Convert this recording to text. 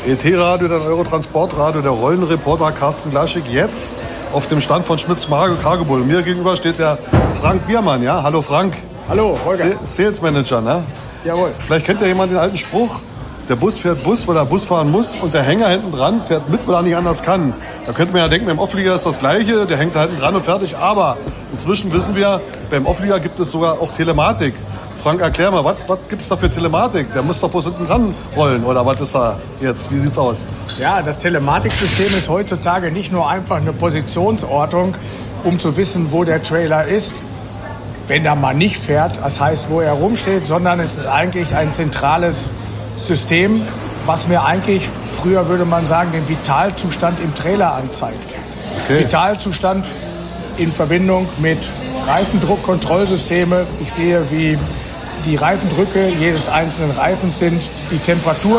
ET-Radio, der Eurotransportradio, der Rollenreporter Carsten Glaschig, jetzt auf dem Stand von Schmitz Cargobull. Mir gegenüber steht der Frank Biermann, ja? Hallo Frank. Hallo, Holger. Sales Manager, ne? Jawohl. Vielleicht kennt ja jemand den alten Spruch, der Bus fährt Bus, weil er Bus fahren muss und der Hänger hinten dran fährt mit, weil er nicht anders kann. Da könnte man ja denken, beim Off-Flieger ist das Gleiche, der hängt da hinten dran und fertig. Aber inzwischen wissen wir, beim Off-Flieger gibt es sogar auch Telematik. Frank, erklär mal, was gibt es da für Telematik? Der muss doch bloß hinten dran rollen, oder was ist da jetzt? Wie sieht's aus? Ja, das Telematiksystem ist heutzutage nicht nur einfach eine Positionsortung, um zu wissen, wo der Trailer ist, wenn er mal nicht fährt, das heißt, wo er rumsteht, sondern es ist eigentlich ein zentrales System, was mir eigentlich, früher würde man sagen, den Vitalzustand im Trailer anzeigt. Okay. Vitalzustand in Verbindung mit Reifendruckkontrollsysteme. Ich sehe, wie die Reifendrücke jedes einzelnen Reifens sind, die Temperatur